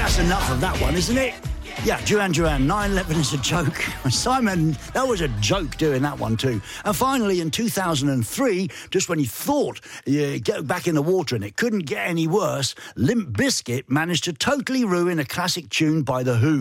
that's enough of that one, isn't it? Yeah, Duran Duran, 9/11 is a joke. Simon, that was a joke doing that one too. And finally, in 2003, just when you thought you'd get back in the water and it couldn't get any worse, Limp Bizkit managed to totally ruin a classic tune by The Who.